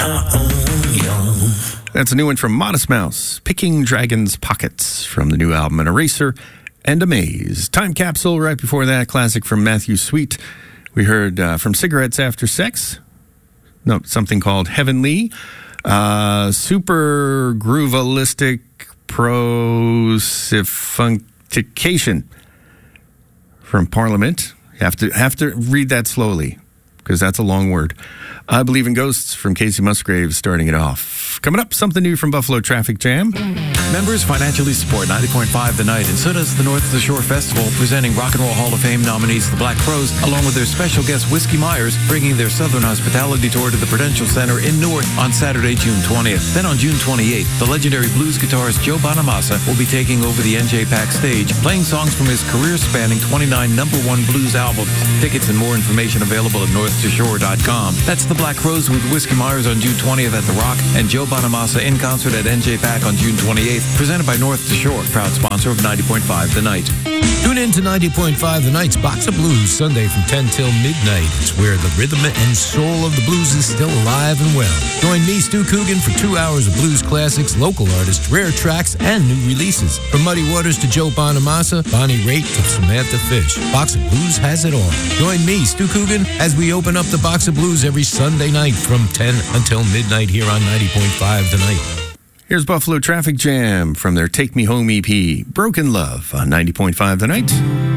That's a new one from Modest Mouse, Picking Dragon's Pockets, from the new album An Eraser and Amaze. Time Capsule, right before that, classic from Matthew Sweet. We heard from Cigarettes After Sex, something called Heavenly. Super Groovalistic Prosifunction from Parliament. You have to read that slowly, because that's a long word. I Believe in Ghosts from Casey Musgraves starting it off. Coming up, something new from Buffalo Traffic Jam. Members financially support 90.5 The Night, and so does the North of the Shore Festival, presenting Rock and Roll Hall of Fame nominees the Black Crowes, along with their special guest Whiskey Myers, bringing their Southern Hospitality Tour to the Prudential Center in Newark on Saturday, June 20th. Then on June 28th, the legendary blues guitarist Joe Bonamassa will be taking over the NJPAC stage, playing songs from his career-spanning 29 #1 blues albums. Tickets and more information available at northtoshore.com. That's the Black Crowes with Whiskey Myers on June 20th at The Rock, and Joe Bonamassa in concert at NJPAC on June 28th, presented by North to Shore, proud sponsor of 90.5 The Night. Tune in to 90.5 The Night's Box of Blues, Sunday from 10 till midnight. It's where the rhythm and soul of the blues is still alive and well. Join me, Stu Coogan, for 2 hours of blues classics, local artists, rare tracks, and new releases. From Muddy Waters to Joe Bonamassa, Bonnie Raitt to Samantha Fish, Box of Blues has it all. Join me, Stu Coogan, as we open up the Box of Blues every Sunday night from 10 until midnight here on 90.5 The Night. Here's Buffalo Traffic Jam from their Take Me Home EP, Broken Love on 90.5 The Night.